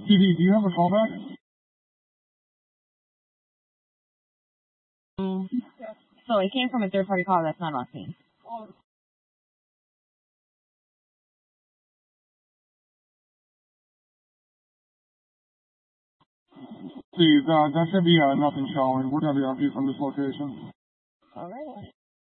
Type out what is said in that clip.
TV, do you have a callback? So it came from a third-party caller that's not on scene. Please, that should be nothing showing. We're gonna be on view from this location. All right.